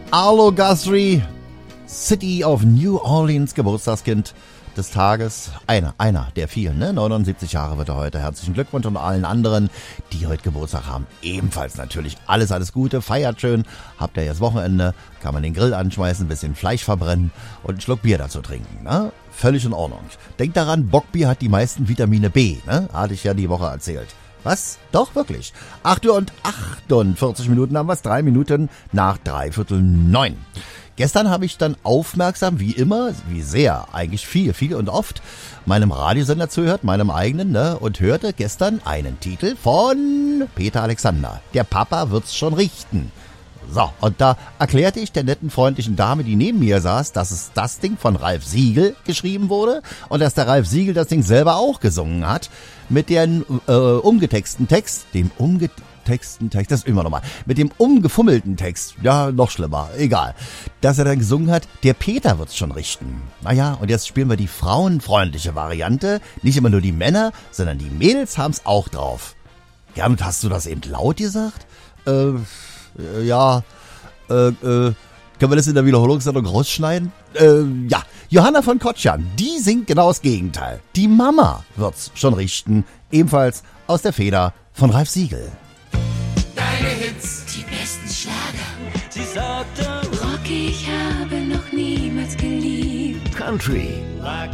Arlo Guthrie, City of New Orleans, Geburtstagskind des Tages. Einer der vielen, ne? 79 Jahre wird er heute. Herzlichen Glückwunsch und allen anderen, die heute Geburtstag haben. Ebenfalls natürlich alles Gute. Feiert schön. Habt ihr jetzt Wochenende. Kann man den Grill anschmeißen, ein bisschen Fleisch verbrennen und einen Schluck Bier dazu trinken, ne? Völlig in Ordnung. Denkt daran, Bockbier hat die meisten Vitamine B, ne? Hatte ich ja die Woche erzählt. Was? Doch, wirklich. 8 Uhr und 48 Minuten haben wir es. 3 Minuten nach 8:45. Gestern habe ich dann aufmerksam, wie immer, wie sehr, eigentlich viel und oft, meinem Radiosender zuhört, meinem eigenen, ne, und hörte gestern einen Titel von Peter Alexander. Der Papa wird's schon richten. So, und da erklärte ich der netten, freundlichen Dame, die neben mir saß, dass es das Ding von Ralf Siegel geschrieben wurde und dass der Ralf Siegel das Ding selber auch gesungen hat mit dem umgetexteten Text, das ist immer nochmal, mit dem umgefummelten Text, ja, noch schlimmer, egal, dass er dann gesungen hat, der Peter wird's schon richten. Naja, und jetzt spielen wir die frauenfreundliche Variante, nicht immer nur die Männer, sondern die Mädels haben's auch drauf. Ja, und hast du das eben laut gesagt? Ja, können wir das in der Wiederholungssendung rausschneiden? Ja, Johanna von Kotschan, die singt genau das Gegenteil. Die Mama wird's schon richten, ebenfalls aus der Feder von Ralf Siegel. Deine Hits, die besten Schlager. Sie sagte, Rocky, ich habe noch niemals geliebt. Country.